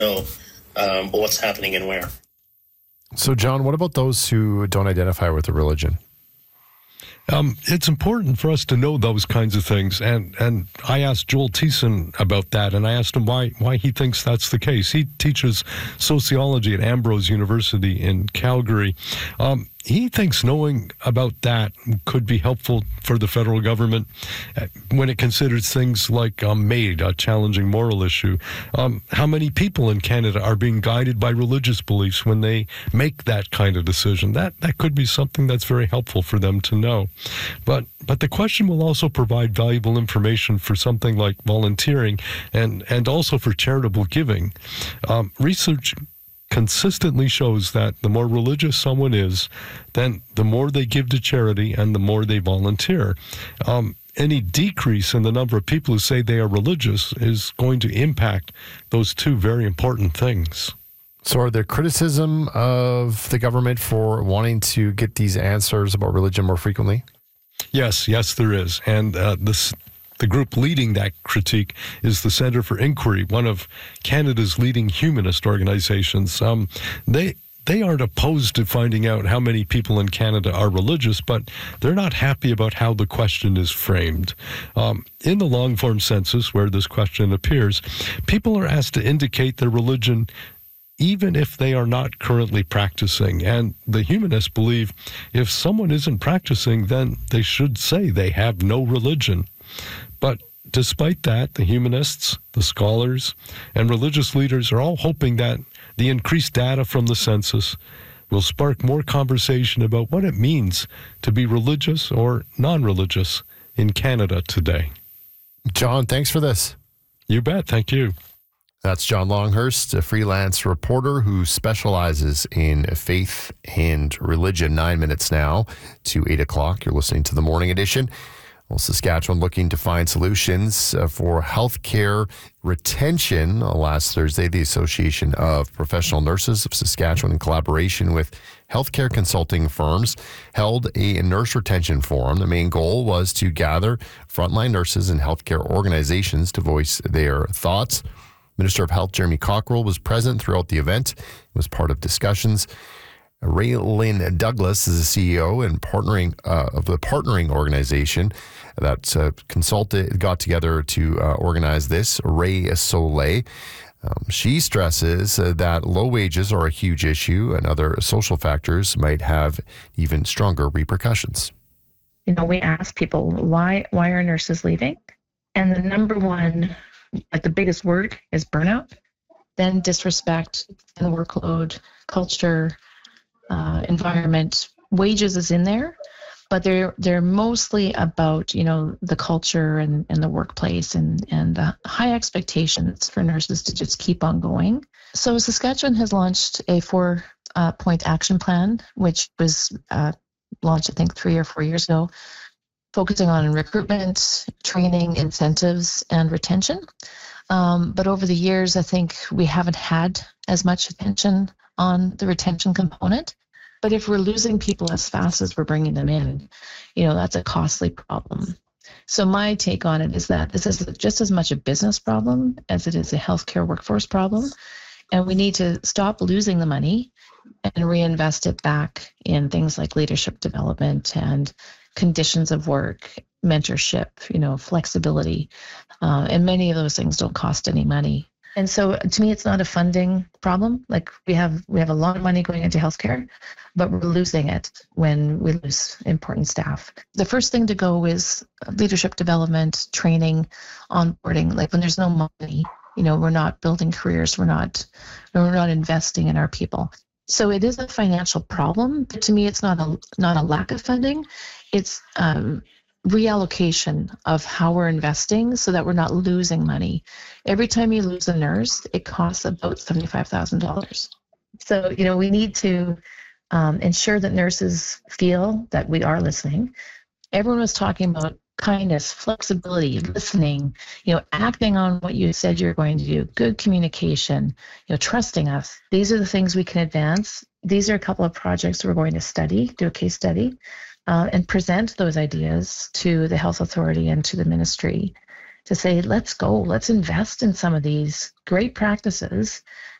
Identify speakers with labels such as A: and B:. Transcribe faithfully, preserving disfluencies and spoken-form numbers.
A: know um, what's happening and where.
B: So, John, what about those who don't identify with a religion?
C: Um, it's important for us to know those kinds of things. And, and I asked Joel Thiessen about that, and I asked him why, why he thinks that's the case. He teaches sociology at Ambrose University in Calgary. Um, he thinks knowing about that could be helpful for the federal government when it considers things like um, MAID, a challenging moral issue. Um, how many people in Canada are being guided by religious beliefs when they make that kind of decision? That that could be something that's very helpful for them to know. But but the question will also provide valuable information for something like volunteering and, and also for charitable giving. Um, research consistently shows that the more religious someone is, then the more they give to charity and the more they volunteer. Um, any decrease in the number of people who say they are religious is going to impact those two very important things.
B: So are there criticism of the government for wanting to get these answers about religion more frequently?
C: Yes, yes, there is. And uh, this The group leading that critique is the Centre for Inquiry, one of Canada's leading humanist organizations. Um, they they aren't opposed to finding out how many people in Canada are religious, but they're not happy about how the question is framed. Um, in the long-form census, where this question appears, people are asked to indicate their religion even if they are not currently practicing. And the humanists believe if someone isn't practicing, then they should say they have no religion. But despite that, the humanists, the scholars, and religious leaders are all hoping that the increased data from the census will spark more conversation about what it means to be religious or non-religious in Canada today.
B: John, thanks for this.
C: You bet. Thank you.
B: That's John Longhurst, a freelance reporter who specializes in faith and religion. Nine minutes now to eight o'clock. You're listening to the Morning Edition. Well, Saskatchewan looking to find solutions uh, for healthcare retention. Uh, last Thursday, the Association of Professional Nurses of Saskatchewan, in collaboration with healthcare consulting firms, held a nurse retention forum. The main goal was to gather frontline nurses and healthcare organizations to voice their thoughts. Minister of Health Jeremy Cockrell was present throughout the event. It was part of discussions. Raylyn Douglas is the C E O and partnering uh, of the partnering organization that uh, consulted got together to uh, organize this. Ray Soleil. Um, she stresses uh, that low wages are a huge issue, and other social factors might have even stronger repercussions.
D: You know, we ask people why why are nurses leaving, and the number one, like the biggest word, is burnout. Then disrespect and workload, culture. Uh, environment. Wages is in there, but they're they're mostly about, you know, the culture and, and the workplace and and the high expectations for nurses to just keep on going. So Saskatchewan has launched a four uh, point action plan, which was uh, launched I think three or four years ago, focusing on recruitment, training, incentives, and retention. Um, but over the years, I think we haven't had as much attention on the retention component. But if we're losing people as fast as we're bringing them in, you know, that's a costly problem. So my take on it is that this is just as much a business problem as it is a healthcare workforce problem. And we need to stop losing the money and reinvest it back in things like leadership development and conditions of work, mentorship, you know, flexibility. Uh, and many of those things don't cost any money. And so to me, it's not a funding problem. Like we have we have a lot of money going into healthcare, but we're losing it when we lose important staff. The first thing to go is leadership development, training, onboarding. Like when there's no money, you know, we're not building careers. We're not we're not investing in our people. So it is a financial problem. But to me, it's not a not a lack of funding. It's um, reallocation of how we're investing so that we're not losing money. Every time you lose a nurse, it costs about seventy-five thousand dollars. So, you know, we need to um, ensure that nurses feel that we are listening. Everyone was talking about kindness, flexibility, listening, you know, acting on what you said you're going to do, good communication, you know, trusting us. These are the things we can advance. These are a couple of projects we're going to study, do a case study. Uh, and present those ideas to the health authority and to the ministry. to say, let's go, let's invest in some of these great practices